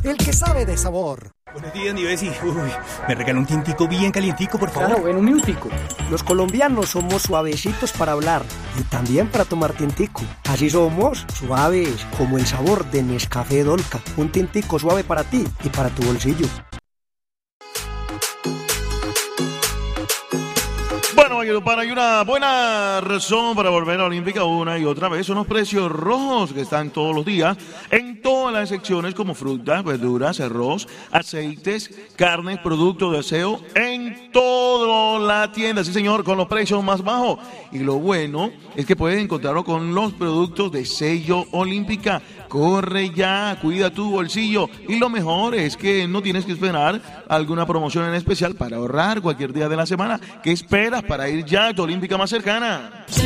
el que sabe de sabor. Buenos días, mi Bessie. Uy, me regaló un tintico bien calientico, por favor. Claro, ven un minutico. Los colombianos somos suavecitos para hablar y también para tomar tintico. Así somos, suaves, como el sabor de Nescafé Dolca. Un tintico suave para ti y para tu bolsillo. Bueno, hay una buena razón para volver a la Olímpica una y otra vez. Son los precios rojos que están todos los días en todas las secciones como frutas, verduras, arroz, aceites, carnes, productos de aseo, en toda la tienda. Sí, señor, con los precios más bajos. Y lo bueno es que puedes encontrarlo con los productos de sello Olímpica. Corre ya, cuida tu bolsillo. Y lo mejor es que no tienes que esperar alguna promoción en especial para ahorrar cualquier día de la semana. ¿Qué esperas para ir ya a tu Olímpica más cercana?